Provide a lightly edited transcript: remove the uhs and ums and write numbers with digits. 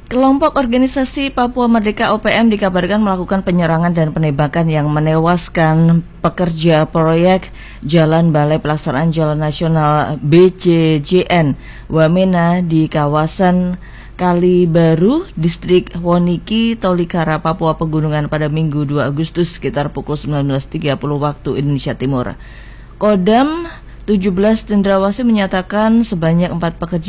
Kelompok organisasi Papua Merdeka OPM dikabarkan melakukan penyerangan dan penembakan yang menewaskan pekerja proyek Jalan Balai Pelaksanaan Jalan Nasional BCJN Wamena di kawasan Kalibaru, Distrik Woniki, Tolikara, Papua Pegunungan pada Minggu 2 Agustus sekitar pukul 19.30 waktu Indonesia Timur. Kodam 17 Cendrawasih menyatakan sebanyak 4 pekerja